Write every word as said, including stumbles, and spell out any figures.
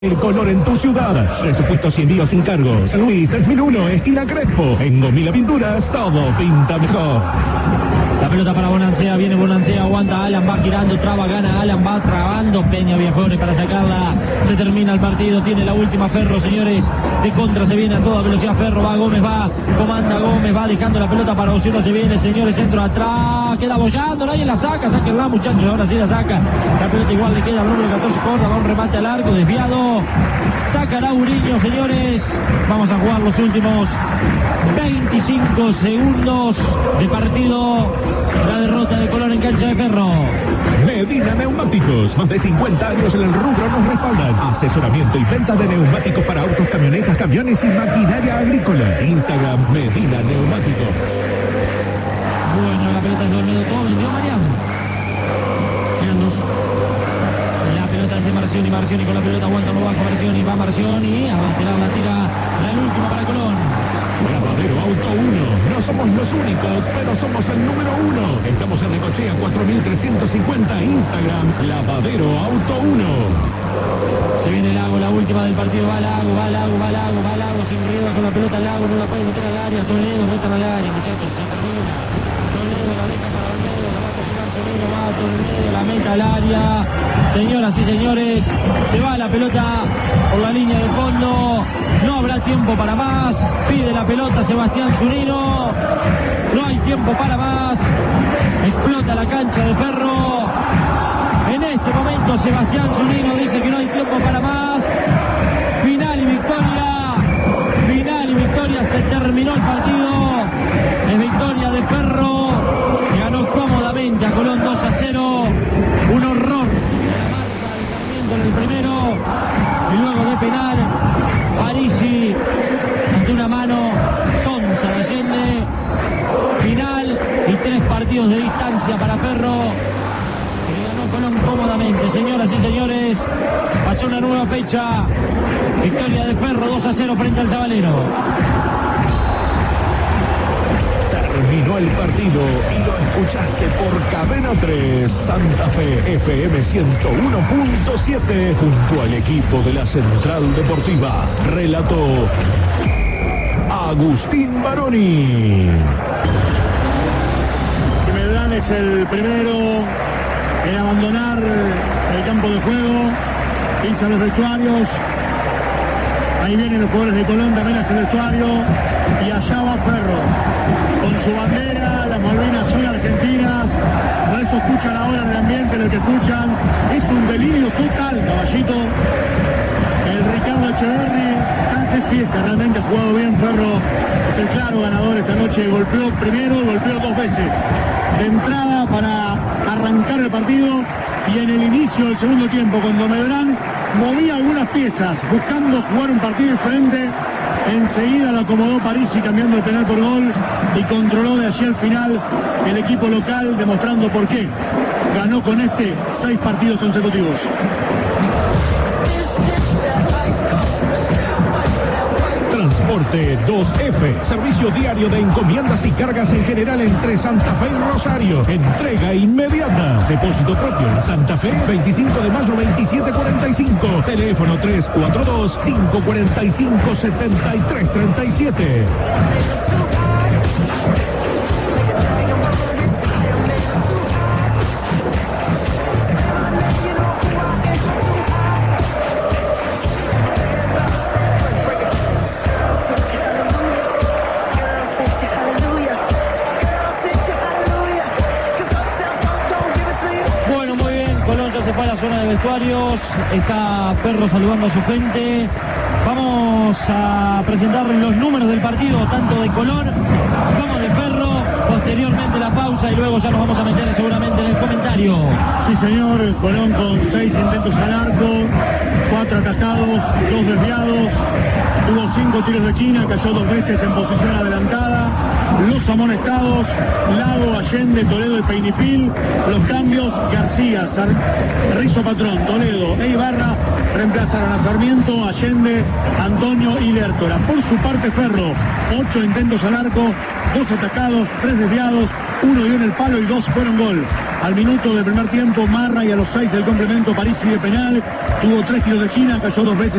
El color en tu ciudad. Presupuestos y envíos sin cargos. San Luis tres mil uno, esquina Crespo. En Gomila Pinturas, todo pinta mejor. La pelota para Bonancea, viene Bonancea, aguanta Alan, va girando, traba, gana Alan, va trabando Peña Viajores para sacarla. Se termina el partido, tiene la última Ferro, señores. De contra se viene a toda velocidad Ferro, va Gómez, va, comanda Gómez, va dejando la pelota para Osuna, se viene, señores, centro atrás, queda bollando, nadie la saca, sáquenla muchachos, ahora sí la saca. La pelota igual le queda al número catorce, corta, va un remate al arco, desviado. Sacará Uriño, señores. Vamos a jugar los últimos veinticinco segundos de partido. La derrota de Colón en cancha de Ferro. Medina Neumáticos, más de cincuenta años en el rubro nos respaldan. Asesoramiento y venta de neumáticos para autos, camionetas, camiones y maquinaria agrícola. Instagram Medina Neumáticos. Bueno, la pelota es de Olmedo, todo vendió Mariano. Quedan dos. La pelota es de Marcioni, Marcioni con la pelota aguanta, no baja Marcioni, va Marcioni, a tirar la tira, la última para Colón. Lavadero Auto uno, no somos los únicos, pero somos el número uno. Estamos en Necochea cuatro mil trescientos cincuenta, Instagram, Lavadero Auto uno. Se viene Lago, la última del partido, va Lago, va Lago, va Lago, va Lago, se enreda con la pelota Lago, no la puede meter al área, Toledo, meta al área, muchachos, se termina. Toledo la deja para Olmedo, la va a cocinar Toledo, va Toledo, la meta al área. Señoras y señores, se va la pelota por la línea de fondo, no habrá tiempo para más, pide la pelota Sebastián Zunino, no hay tiempo para más, explota la cancha de Ferro, en este momento Sebastián Zunino dice que no hay tiempo para más, final y victoria, final y victoria, se terminó el partido, es victoria de Ferro, que ganó cómodamente a Colón dos a cero, un horror. En el primero y luego de penal Parisi ante una mano sonsa de Allende, final y tres partidos de distancia para Ferro, que ganó Colón cómodamente. Señoras y señores, pasó una nueva fecha, victoria de Ferro dos a cero frente al Sabalero. Terminó el partido y lo escuchaste por Cadena tres, Santa Fe F M ciento uno punto siete, junto al equipo de la Central Deportiva. Relató Agustín Baroni. Medellín es el primero en abandonar el campo de juego, pisa los vestuarios. Ahí vienen los jugadores de Colón también hacia el vestuario y allá va Ferro con su bandera, las Malvinas son argentinas, por eso escuchan ahora en el ambiente lo que escuchan, es un delirio total, caballito. El Ricardo Echeverri, qué fiesta, realmente ha jugado bien Ferro, es el claro ganador esta noche, golpeó primero, golpeó dos veces, de entrada para arrancar el partido y en el inicio del segundo tiempo, cuando Medellín movía algunas piezas, buscando jugar un partido diferente, enseguida lo acomodó Parisi cambiando el penal por gol y controló de allí al final el equipo local, demostrando por qué ganó con este seis partidos consecutivos. Transporte dos F, servicio diario de encomiendas y cargas en general entre Santa Fe y Rosario. Entrega inmediata. Depósito propio en Santa Fe, veinticinco de mayo veintisiete cuarenta y cinco. Teléfono tres cuatro dos, cinco cuatro cinco, siete tres tres siete. Fue a la zona de vestuarios, está Ferro saludando a su gente. Vamos a presentarles los números del partido, tanto de Colón como de Ferro, posteriormente la pausa y luego ya nos vamos a meter seguramente en el comentario. Sí señor, Colón con seis intentos al arco, cuatro atajados, dos desviados, tuvo cinco tiros de esquina, cayó dos veces en posición adelantada. Los amonestados, Lago, Allende, Toledo y Peinifil. Los cambios, García, Sar Rizo Patrón, Toledo e Ibarra reemplazaron a Sarmiento, Allende, Antonio y Lertora. Por su parte, Ferro, ocho intentos al arco, dos atacados, tres desviados, uno dio en el palo y dos fueron gol. Al minuto del primer tiempo, Marra, y a los seis del complemento, Parisi de penal, tuvo tres tiros de esquina, cayó dos veces